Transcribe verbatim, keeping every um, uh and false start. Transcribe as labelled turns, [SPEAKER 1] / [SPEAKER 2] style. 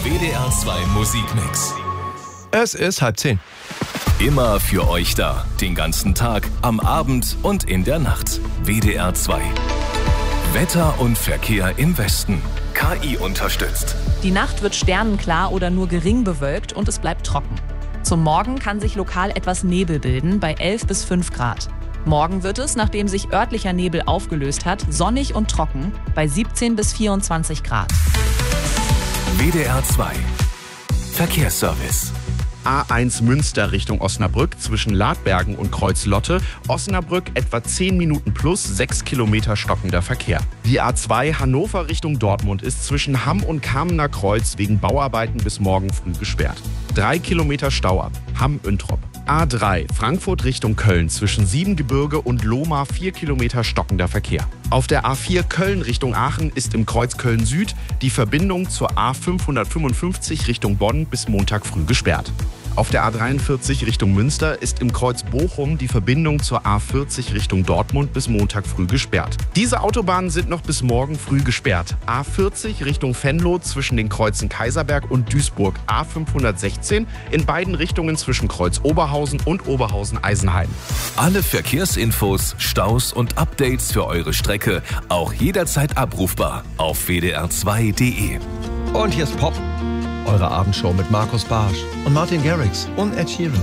[SPEAKER 1] W D R zwei Musikmix.
[SPEAKER 2] Es ist halb zehn.
[SPEAKER 1] Immer für euch da. Den ganzen Tag, am Abend und in der Nacht. W D R zwei. Wetter und Verkehr im Westen. K I unterstützt.
[SPEAKER 3] Die Nacht wird sternenklar oder nur gering bewölkt und es bleibt trocken. Zum Morgen kann sich lokal etwas Nebel bilden, bei elf bis fünf Grad. Morgen wird es, nachdem sich örtlicher Nebel aufgelöst hat, sonnig und trocken, bei siebzehn bis vierundzwanzig Grad.
[SPEAKER 1] W D R zwei. Verkehrsservice.
[SPEAKER 4] A eins Münster Richtung Osnabrück zwischen Ladbergen und Kreuz-Lotte. Osnabrück etwa zehn Minuten plus sechs Kilometer stockender Verkehr. Die A zwei Hannover Richtung Dortmund ist zwischen Hamm und Kamener Kreuz wegen Bauarbeiten bis morgen früh gesperrt. Drei Kilometer Stau ab. Hamm-Üntrop. A drei Frankfurt Richtung Köln zwischen Siebengebirge und Lohmar vier Kilometer stockender Verkehr. Auf der A vier Köln Richtung Aachen ist im Kreuz Köln Süd die Verbindung zur A fünfhundertfünfundfünfzig Richtung Bonn bis Montag früh gesperrt. Auf der A dreiundvierzig Richtung Münster ist im Kreuz Bochum die Verbindung zur A vierzig Richtung Dortmund bis Montag früh gesperrt. Diese Autobahnen sind noch bis morgen früh gesperrt. A vierzig Richtung Venlo zwischen den Kreuzen Kaiserberg und Duisburg. A fünfhundertsechzehn in beiden Richtungen zwischen Kreuz Oberhausen und Oberhausen-Eisenheim.
[SPEAKER 1] Alle Verkehrsinfos, Staus und Updates für eure Strecke auch jederzeit abrufbar auf w d r zwei punkt d e.
[SPEAKER 2] Und hier ist Pop, eure Abendshow mit Markus Barsch und Martin Garrix und Ed Sheeran.